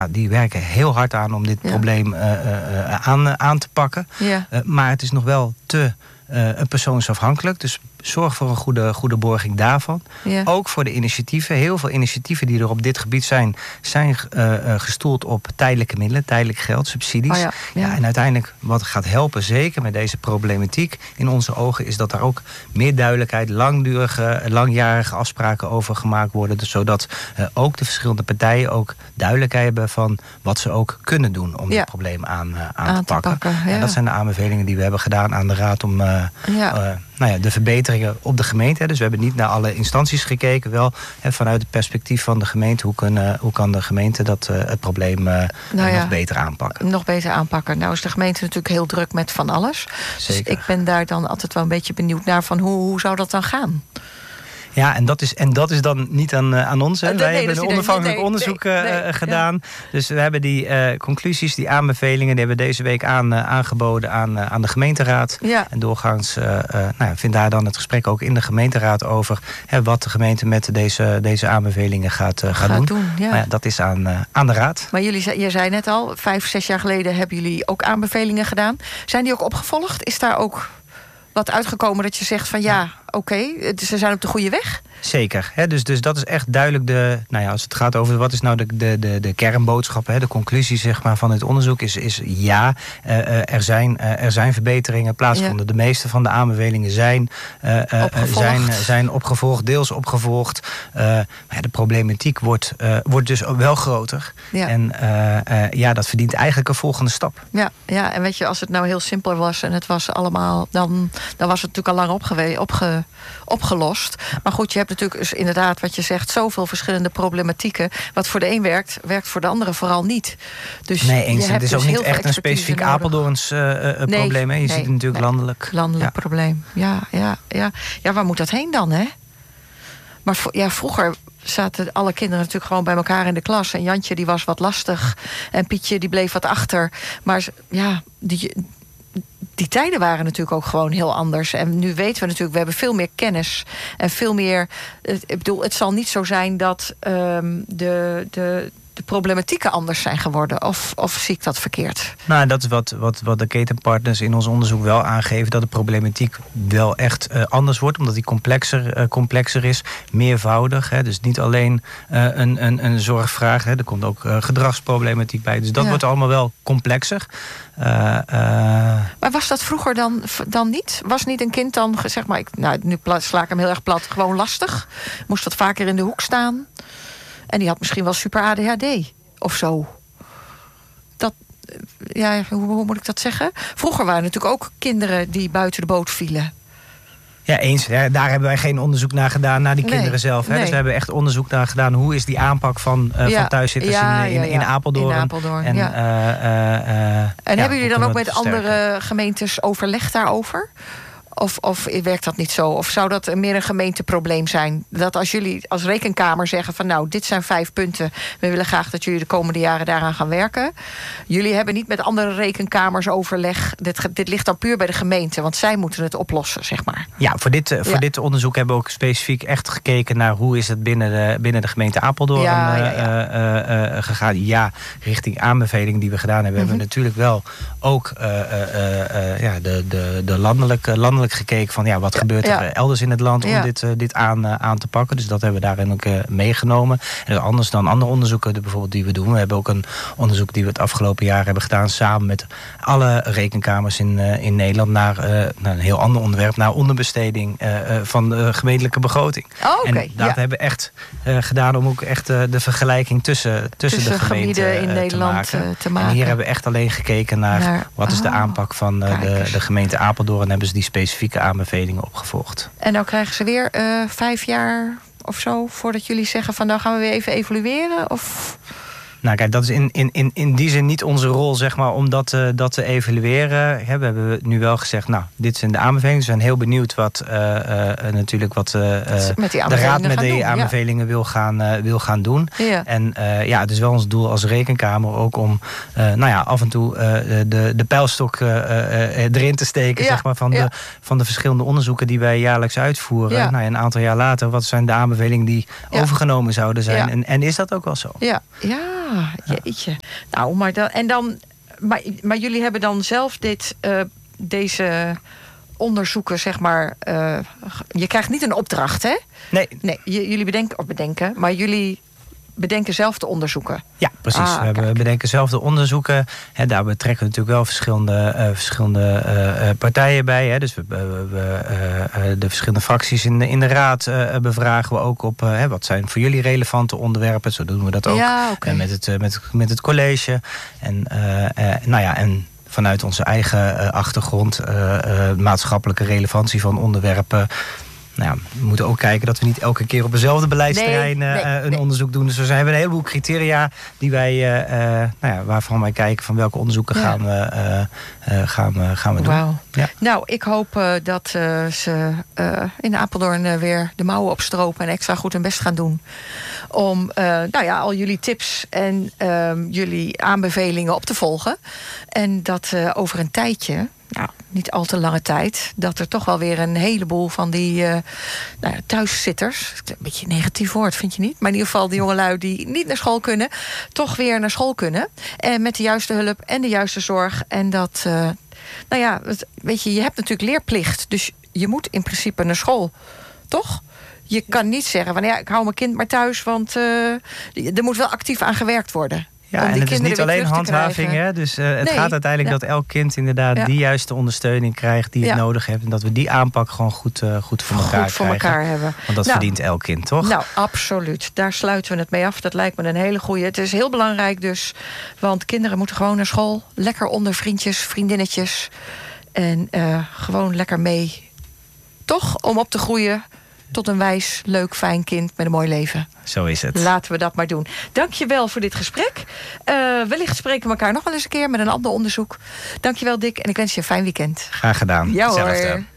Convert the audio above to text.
Die werken heel hard aan om dit probleem aan te pakken. Ja. Maar het is nog wel te persoonsafhankelijk. Dus zorg voor een goede borging daarvan. Ja. Ook voor de initiatieven. Heel veel initiatieven die er op dit gebied zijn gestoeld op tijdelijke middelen, tijdelijk geld, subsidies. En uiteindelijk wat gaat helpen, zeker met deze problematiek in onze ogen, is dat daar ook meer duidelijkheid, langjarige afspraken over gemaakt worden. Dus zodat ook de verschillende partijen ook duidelijkheid hebben van wat ze ook kunnen doen om dit probleem aan te pakken. En dat zijn de aanbevelingen die we hebben gedaan aan de Raad om de verbeteringen op de gemeente. Dus we hebben niet naar alle instanties gekeken. Wel vanuit het perspectief van de gemeente. Hoe kan de gemeente het probleem nog beter aanpakken? Nog beter aanpakken. Nou is de gemeente natuurlijk heel druk met van alles. Zeker. Dus ik ben daar dan altijd wel een beetje benieuwd naar van hoe zou dat dan gaan? Ja, en dat is dan niet aan ons. Hè. Wij hebben een onafhankelijk onderzoek gedaan. Ja. Dus we hebben die conclusies, die aanbevelingen, die hebben we deze week aangeboden aan de gemeenteraad. Ja. En doorgaans vindt daar dan het gesprek ook in de gemeenteraad over wat de gemeente met deze aanbevelingen gaat doen. Ja. Maar dat is aan de raad. Maar je zei net al, 5-6 jaar geleden hebben jullie ook aanbevelingen gedaan. Zijn die ook opgevolgd? Is daar ook wat uitgekomen dat je zegt van oké, ze zijn op de goede weg? Zeker. Dus dat is echt duidelijk als het gaat over wat is nou de kernboodschap, de conclusie zeg maar, van het onderzoek is er zijn verbeteringen plaatsgevonden. Ja. De meeste van de aanbevelingen zijn opgevolgd, deels opgevolgd. Maar de problematiek wordt dus wel groter. Ja. En dat verdient eigenlijk een volgende stap. Ja, en weet je, als het nou heel simpel was en het was allemaal, dan was het natuurlijk al lang opgelost. Maar goed, je hebt natuurlijk dus inderdaad wat je zegt, zoveel verschillende problematieken. Wat voor de een werkt voor de andere vooral niet. Dus nee, eens. Het is ook niet echt een specifiek Apeldoorns probleem. Hè? Je ziet het natuurlijk landelijk. Landelijk probleem. Ja, waar moet dat heen dan, hè? Maar vroeger zaten alle kinderen natuurlijk gewoon bij elkaar in de klas. En Jantje die was wat lastig. En Pietje die bleef wat achter. Maar die tijden waren natuurlijk ook gewoon heel anders. En nu weten we natuurlijk, we hebben veel meer kennis. En veel meer. Ik bedoel, het zal niet zo zijn dat de problematieken anders zijn geworden. Of zie ik dat verkeerd? Nou, dat is wat de ketenpartners in ons onderzoek wel aangeven. Dat de problematiek wel echt anders wordt. Omdat die complexer is. Meervoudig. Dus niet alleen een zorgvraag. Er komt ook gedragsproblematiek bij. Dus dat wordt allemaal wel complexer. Maar was dat vroeger dan niet? Was niet een kind dan, zeg maar, nu sla ik hem heel erg plat, gewoon lastig? Moest dat vaker in de hoek staan? En die had misschien wel super ADHD of zo. Hoe moet ik dat zeggen? Vroeger waren natuurlijk ook kinderen die buiten de boot vielen. Ja, eens. Ja, daar hebben wij geen onderzoek naar gedaan, naar die kinderen zelf. Hè? Nee. Dus we hebben echt onderzoek naar gedaan. Hoe is die aanpak van thuiszitters in Apeldoorn? In Apeldoorn, en hebben jullie dan ook met andere gemeentes overleg daarover? Of werkt dat niet zo? Of zou dat meer een gemeenteprobleem zijn? Dat als jullie als rekenkamer zeggen van dit zijn 5 punten. We willen graag dat jullie de komende jaren daaraan gaan werken. Jullie hebben niet met andere rekenkamers overleg. Dit ligt dan puur bij de gemeente. Want zij moeten het oplossen, zeg maar. Ja, voor dit onderzoek hebben we ook specifiek echt gekeken naar hoe is het binnen de gemeente Apeldoorn gegaan. Ja, richting aanbeveling die we gedaan hebben. Hebben we natuurlijk wel ook de landelijk gekeken van wat gebeurt er elders in het land om dit aan te pakken. Dus dat hebben we daarin ook meegenomen. En anders dan andere onderzoeken bijvoorbeeld die we doen. We hebben ook een onderzoek die we het afgelopen jaar hebben gedaan samen met alle rekenkamers in Nederland naar een heel ander onderwerp, naar onderbesteding van de gemeentelijke begroting. En dat hebben we echt gedaan om ook echt de vergelijking tussen de gemeenten in Nederland te maken. En hier hebben we echt alleen gekeken naar wat is de aanpak van de gemeente Apeldoorn en hebben ze die specifieke aanbevelingen opgevolgd. En dan krijgen ze weer 5 jaar of zo voordat jullie zeggen van nou gaan we weer even evalueren? Of? Nou kijk, dat is in die zin niet onze rol, zeg maar, om dat te evalueren. We hebben nu wel gezegd, dit zijn de aanbevelingen. We zijn heel benieuwd wat de raad met die aanbevelingen wil gaan doen. Ja. En het is wel ons doel als rekenkamer ook om af en toe de pijlstok erin te steken, zeg maar, van de verschillende onderzoeken die wij jaarlijks uitvoeren. Ja. Een aantal jaar later, wat zijn de aanbevelingen die overgenomen zouden zijn? Ja. En is dat ook wel zo? Ja. jeetje. Nou, maar jullie hebben dan zelf deze onderzoeken, zeg maar. Je krijgt niet een opdracht, hè? Nee. Jullie bedenken, maar jullie bedenken zelf de onderzoeken. Ja, precies. We bedenken zelf de onderzoeken. Daar betrekken we natuurlijk wel verschillende partijen bij. Hè. Dus de verschillende fracties in de raad bevragen we ook op wat zijn voor jullie relevante onderwerpen. Zo doen we dat ook. Ja, okay. Met het college. En vanuit onze eigen achtergrond, maatschappelijke relevantie van onderwerpen. Nou ja, we moeten ook kijken dat we niet elke keer op dezelfde beleidsterrein een onderzoek doen. Dus er zijn een heleboel criteria die wij, waarvan wij kijken van welke onderzoeken gaan we doen. Wauw. Ja. Nou, ik hoop dat ze in Apeldoorn weer de mouwen opstropen en extra goed hun best gaan doen. Om al jullie tips en jullie aanbevelingen op te volgen. En dat over een tijdje, niet al te lange tijd, dat er toch wel weer een heleboel van die thuiszitters, een beetje een negatief woord, vind je niet? Maar in ieder geval die jongelui die niet naar school kunnen, toch weer naar school kunnen. En met de juiste hulp en de juiste zorg. En dat, weet je hebt natuurlijk leerplicht. Dus je moet in principe naar school, toch? Je kan niet zeggen van ik hou mijn kind maar thuis, want er moet wel actief aan gewerkt worden. Ja, en het is niet alleen handhaving. Hè? Dus het gaat uiteindelijk dat elk kind inderdaad die juiste ondersteuning krijgt die het nodig heeft. En dat we die aanpak gewoon goed voor elkaar hebben. Want dat verdient elk kind, toch? Nou, absoluut. Daar sluiten we het mee af. Dat lijkt me een hele goeie. Het is heel belangrijk dus. Want kinderen moeten gewoon naar school. Lekker onder vriendjes, vriendinnetjes. En gewoon lekker mee. Toch? Om op te groeien tot een wijs, leuk, fijn kind met een mooi leven. Zo is het. Laten we dat maar doen. Dank je wel voor dit gesprek. Wellicht spreken we elkaar nog wel eens een keer met een ander onderzoek. Dank je wel, Dick. En ik wens je een fijn weekend. Graag gedaan. Ja hoor.